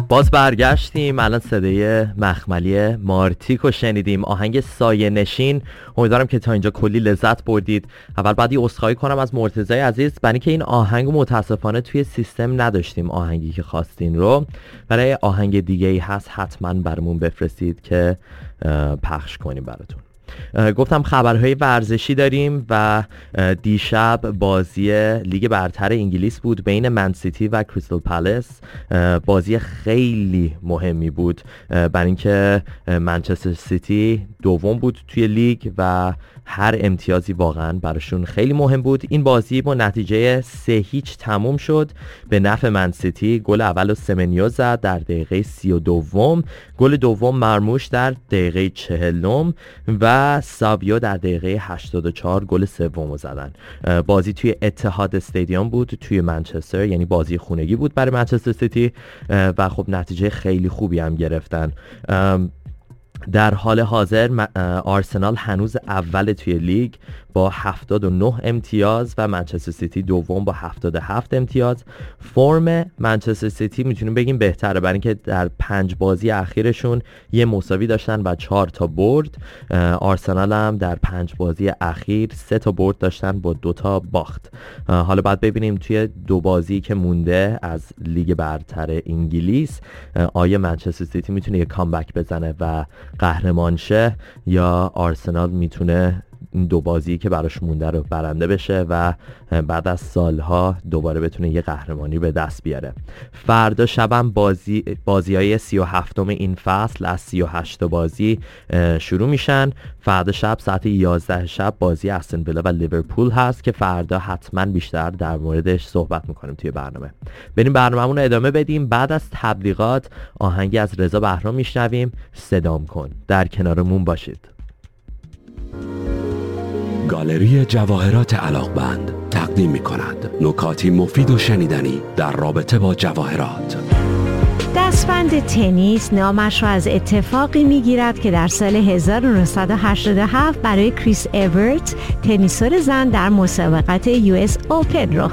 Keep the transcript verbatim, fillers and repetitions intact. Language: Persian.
باز برگشتیم. الان صدای مخملی مارتیکو شنیدیم، آهنگ سایه نشین. امیدوارم که تا اینجا کلی لذت بردید. اول بعد یه عذرخواهی کنم از مرتضی عزیز، برای که این آهنگو متاسفانه توی سیستم نداشتیم، آهنگی که خواستین رو. برای آهنگ دیگه ای هست حتما برامون بفرستید که پخش کنیم براتون. گفتم خبرهای ورزشی داریم و دیشب بازی لیگ برتر انگلیس بود بین منسیتی و کریستال پالاس. بازی خیلی مهمی بود برای اینکه منچستر سیتی دوم بود توی لیگ و هر امتیازی واقعا براشون خیلی مهم بود. این بازی با نتیجه سه هیچ تموم شد به نفع منسیتی. گل اول سمنیو زد در دقیقه سی و دوم، گل دوم مرموش در دقیقه چهلم و سابیو در دقیقه هشتاد و چهار گل سوم زدن. بازی توی اتحاد استادیوم بود توی منچستر، یعنی بازی خونگی بود برای منچستر سیتی و خب نتیجه خیلی خوبی هم گرفتن. در حال حاضر آرسنال هنوز اول توی لیگ با هفتاد و نه امتیاز و منچستر سیتی دوم با هفتاد و هفت امتیاز. فرم منچستر سیتی میتونیم بگیم بهتره، برای اینکه در پنج بازی اخیرشون یه مساوی داشتن و چهار تا برد. آرسنال هم در پنج بازی اخیر سه تا برد داشتن با دو تا باخت. حالا بعد ببینیم توی دو بازی که مونده از لیگ برتر انگلیس آیا منچستر سیتی میتونه یه کامبک بزنه و قهرمان شه یا آرسنال میتونه این دو بازی که براش مونده رو برنده بشه و بعد از سالها دوباره بتونه یه قهرمانی به دست بیاره. فردا شبم بازی بازی‌های سی و هفتم این فصل از سی و هشت بازی شروع میشن. فردا شب ساعت یازده شب بازی استون ویلا و لیورپول هست که فردا حتما بیشتر در موردش صحبت میکنیم توی برنامه. بریم برنامه‌مون رو ادامه بدیم. بعد از تبلیغات آهنگی از رضا بهرام میشنویم، صدام کن. در کنارمون باشید. گالری جواهرات علاقمند تقدیم می کند نکاتی مفید و شنیدنی در رابطه با جواهرات. دستبند تنیس نامش را از اتفاقی میگیرد که در سال هزار و نهصد و هشتاد و هفت برای کریس اورت تنیسور زن در مسابقات یو اس اوپن رخ